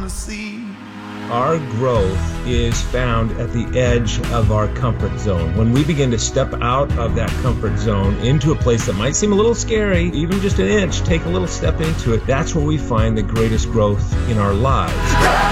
sea. Our growth is found at the edge of our comfort zone. When we begin to step out of that comfort zone into a place that might seem a little scary, even just an inch, take a little step into it, that's where we find the greatest growth in our lives.